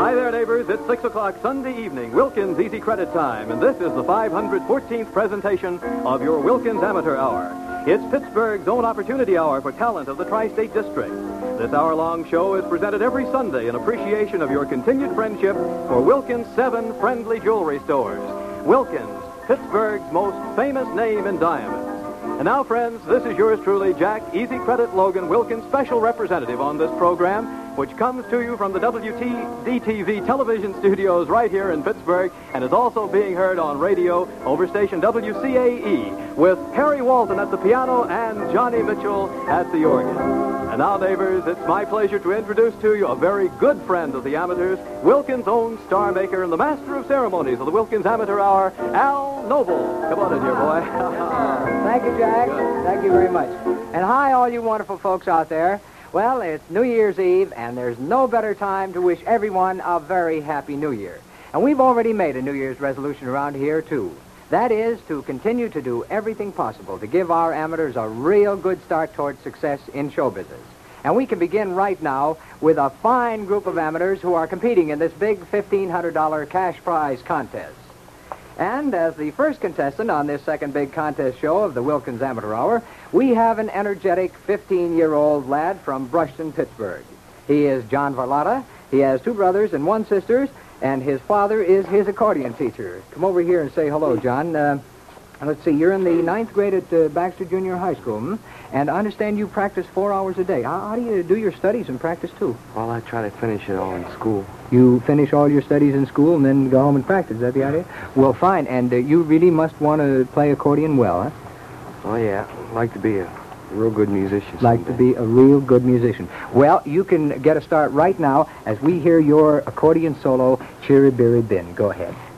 Hi there, neighbors. It's 6 o'clock Sunday evening, Wilkins Easy Credit time, and this is the 514th presentation of your Wilkins Amateur Hour. It's Pittsburgh's own opportunity hour for talent of the Tri-State District. This hour-long show is presented every Sunday in appreciation of your continued friendship for Wilkins' 7 friendly jewelry stores. Wilkins, Pittsburgh's most famous name in diamonds. And now, friends, this is yours truly, Jack Easy Credit Logan Wilkins, special representative on this program, which comes to you from the WTDTV television studios right here in Pittsburgh and is also being heard on radio over station WCAE with Harry Walton at the piano and Johnny Mitchell at the organ. And now, neighbors, it's my pleasure to introduce to you a very good friend of the amateurs, Wilkins' own star maker and the master of ceremonies of the Wilkins Amateur Hour, Al Noble. Come on in here, boy. Thank you, Jack. Good. Thank you very much. And hi, all you wonderful folks out there. Well, it's New Year's Eve, and there's no better time to wish everyone a very happy New Year. And we've already made a New Year's resolution around here, too. That is to continue to do everything possible to give our amateurs a real good start towards success in show business. And we can begin right now with a fine group of amateurs who are competing in this big $1,500 cash prize contest. And as the first contestant on this second big contest show of the Wilkins Amateur Hour, we have an energetic 15-year-old lad from Brushton, Pittsburgh. He is John Varlotta. He has 2 brothers and 1 sister, and his father is his accordion teacher. Come over here and say hello, John. Let's see, you're in the 9th grade at Baxter Junior High School, and I understand you practice 4 hours a day. How do you do your studies and practice, too? Well, I try to finish it all in school. You finish all your studies in school and then go home and practice. Is that the idea? Well, fine. And you really must want to play accordion well, huh? Oh, yeah. I'd like to be a real good musician Like to be a real good musician. Well, you can get a start right now as we hear your accordion solo, Chiribiri Bin. Go ahead.